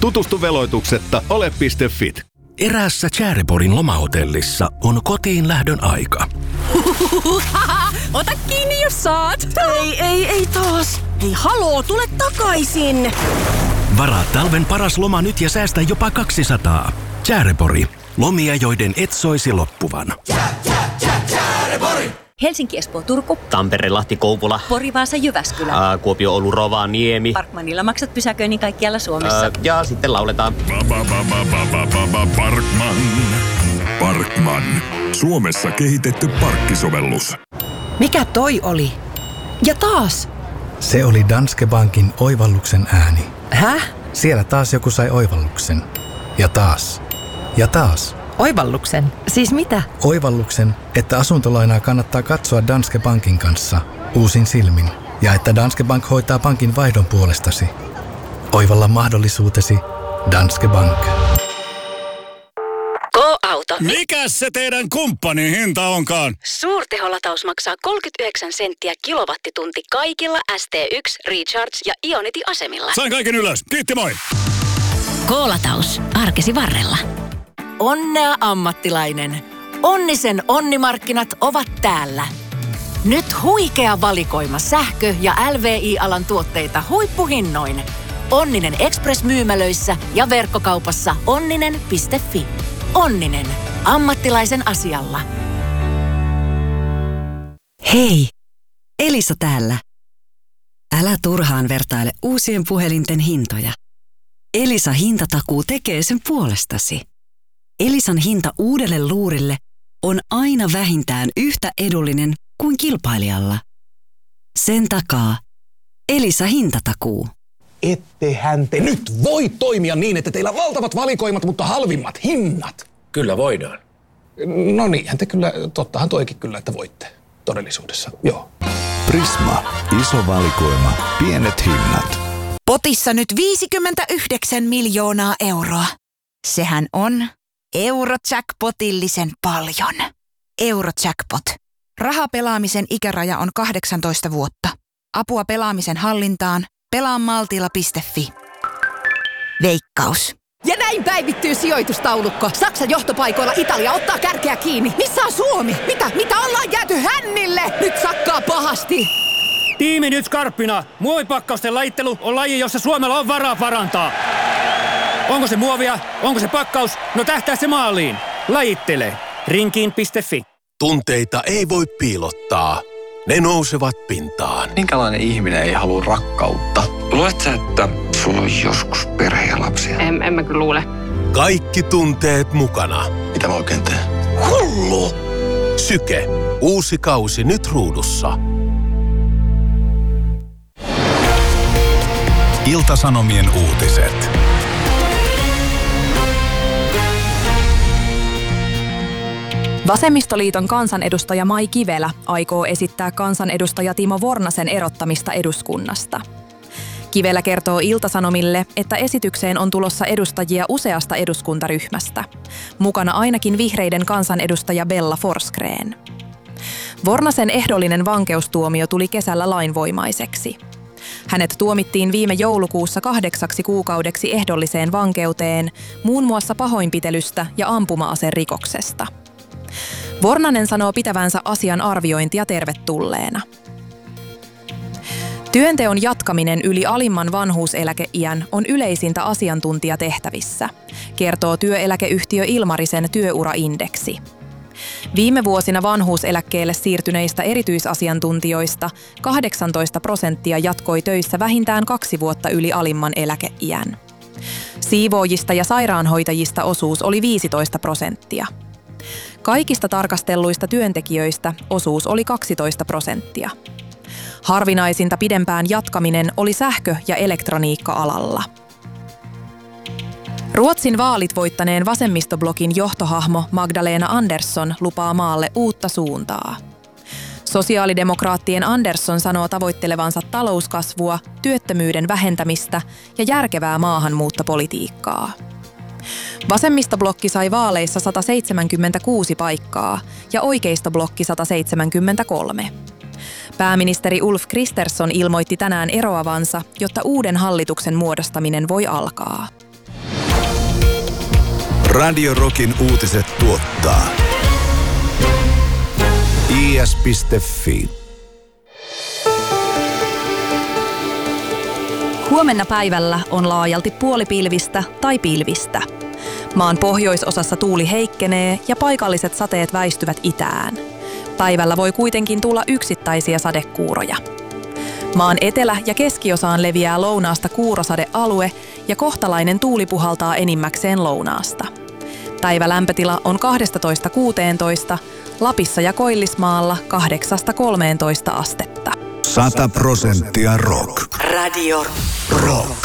Tutustu veloituksetta ole.fit. Eräässä Tjäreporin lomahotellissa on kotiin lähdön aika. Ota kiinni, jos saat. Ei taas. Hei, haloo, tule takaisin. Varaa talven paras loma nyt ja säästä jopa 200. Tjärepori. Lomia, joiden et soisi loppuvan. Tjärepori! Helsinki, Espoo, Turku. Tampere, Lahti, Kouvola. Pori, Vaasa, Jyväskylä. Kuopio, Oulu, Rovaniemi. Parkmanilla maksat pysäköinnin kaikkialla Suomessa. Ja sitten lauletaan. Parkman. Suomessa kehitetty parkkisovellus. Mikä toi oli? Ja taas. Se oli Danske Bankin oivalluksen ääni. Häh? Siellä taas joku sai oivalluksen. Ja taas. Ja taas. Oivalluksen? Siis mitä? Oivalluksen, että asuntolainaa kannattaa katsoa Danske Bankin kanssa uusin silmin. Ja että Danske Bank hoitaa pankin vaihdon puolestasi. Oivalla mahdollisuutesi Danske Bank. Go-auto. Mikäs se teidän kumppanin hinta onkaan? Suurteholataus maksaa 39 senttiä kilowattitunti kaikilla ST1, Recharge ja Ionity-asemilla. Sain kaiken ylös. Kiitti, moi! Go-lataus. Arkesi varrella. Onnea ammattilainen. Onnisen onnimarkkinat ovat täällä. Nyt huikea valikoima sähkö- ja LVI-alan tuotteita huippuhinnoin. Onninen Express-myymälöissä ja verkkokaupassa onninen.fi. Onninen. Ammattilaisen asialla. Hei! Elisa täällä. Älä turhaan vertaile uusien puhelinten hintoja. Elisa hintatakuu tekee sen puolestasi. Elisan hinta uudelle luurille on aina vähintään yhtä edullinen kuin kilpailijalla. Sen takaa Elisa hintatakuu. Ettehän te nyt voi toimia niin, että teillä on valtavat valikoimat, mutta halvimmat hinnat. Kyllä voidaan. No niinhän te kyllä, tottahan toikin kyllä, että voitte todellisuudessa, joo. Prisma. Iso valikoima. Pienet hinnat. Potissa nyt 59 miljoonaa euroa. Sehän on Eurojackpotillisen paljon. Eurojackpot. Rahapelaamisen ikäraja on 18 vuotta. Apua pelaamisen hallintaan. Pelaamaltilla.fi. Veikkaus. Ja näin päivittyy sijoitustaulukko. Saksan johtopaikoilla Italia ottaa kärkeä kiinni. Missä on Suomi? Mitä ollaan jääty hännille? Nyt sakkaa pahasti. Tiimi nyt skarppina. Muovipakkausten lajittelu on laji, jossa Suomella on varaa parantaa. Onko se muovia? Onko se pakkaus? No tähtää se maaliin. Lajittele. Rinkiin.fi. Tunteita ei voi piilottaa. Ne nousevat pintaan. Minkälainen ihminen ei halua rakkautta? Luuletko sä, että sulla on joskus perhe ja lapsia? En mä kyllä luule. Kaikki tunteet mukana. Mitä mä oikein teen? Hullu! Syke. Uusi kausi nyt ruudussa. Ilta-Sanomien uutiset. Vasemmistoliiton kansanedustaja Mai Kivelä aikoo esittää kansanedustaja Timo Vornasen erottamista eduskunnasta. Kivelä kertoo Ilta-Sanomille, että esitykseen on tulossa edustajia useasta eduskuntaryhmästä. Mukana ainakin vihreiden kansanedustaja Bella Forsgren. Vornasen ehdollinen vankeustuomio tuli kesällä lainvoimaiseksi. Hänet tuomittiin viime joulukuussa 8 kuukaudeksi ehdolliseen vankeuteen, muun muassa pahoinpitelystä ja ampuma-aserikoksesta. Vornanen sanoo pitävänsä asian arviointia tervetulleena. Työnteon jatkaminen yli alimman vanhuuseläkeiän on yleisintä asiantuntijatehtävissä, kertoo työeläkeyhtiö Ilmarisen työuraindeksi. Viime vuosina vanhuuseläkkeelle siirtyneistä erityisasiantuntijoista 18% jatkoi töissä vähintään 2 vuotta yli alimman eläkeiän. Siivoojista ja sairaanhoitajista osuus oli 15%. Kaikista tarkastelluista työntekijöistä osuus oli 12%. Harvinaisinta pidempään jatkaminen oli sähkö- ja elektroniikka-alalla. Ruotsin vaalit voittaneen vasemmistoblogin johtohahmo Magdalena Andersson lupaa maalle uutta suuntaa. Sosiaalidemokraattien Andersson sanoo tavoittelevansa talouskasvua, työttömyyden vähentämistä ja järkevää maahanmuuttopolitiikkaa. Vasemmistoblokki sai vaaleissa 176 paikkaa ja oikeistoblokki 173. Pääministeri Ulf Kristersson ilmoitti tänään eroavansa, jotta uuden hallituksen muodostaminen voi alkaa. Radio Rockin uutiset tuottaa is.fi. Huomenna päivällä on laajalti puolipilvistä tai pilvistä. Maan pohjoisosassa tuuli heikkenee ja paikalliset sateet väistyvät itään. Päivällä voi kuitenkin tulla yksittäisiä sadekuuroja. Maan etelä- ja keskiosaan leviää lounaasta kuurosadealue ja kohtalainen tuuli puhaltaa enimmäkseen lounaasta. Päivälämpötila on 12–16, Lapissa ja Koillismaalla 8–13 astetta. 100% rock. Radio Rock.